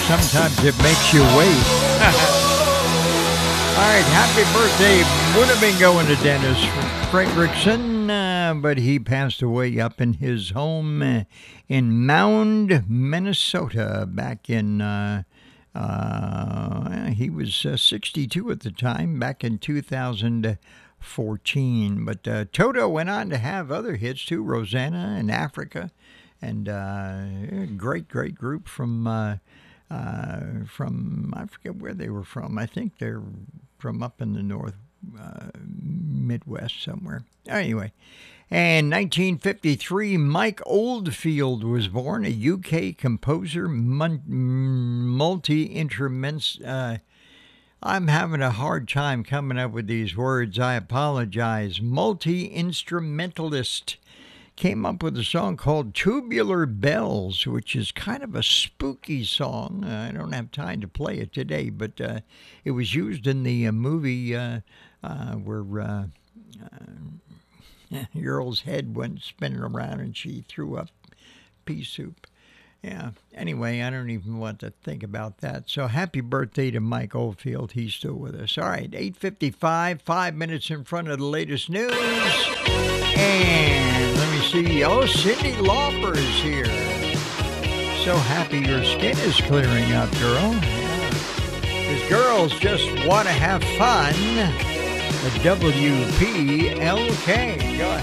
Sometimes it makes you wait. All right, happy birthday. Would have been going to Dennis Fredrickson, but he passed away up in his home in Mound, Minnesota, back in, he was 62 at the time, back in 2014. But Toto went on to have other hits too, Rosanna and Africa, and great group from I forget where they were from. I think they're from up in the north, Midwest somewhere. Anyway, and 1953, Mike Oldfield was born, a UK composer, multi-instruments. I'm having a hard time coming up with these words. I apologize. Multi-instrumentalist. Came up with a song called Tubular Bells, which is kind of a spooky song. I don't have time to play it today, but it was used in the movie where Earl's head went spinning around and she threw up pea soup. Yeah, anyway, I don't even want to think about that. So happy birthday to Mike Oldfield. He's still with us. All right, 8:55, 5 minutes in front of the latest news. And let me see. Oh, Cyndi Lauper is here. So happy your skin is clearing up, girl. Because girls just want to have fun. The WPLK. Go ahead.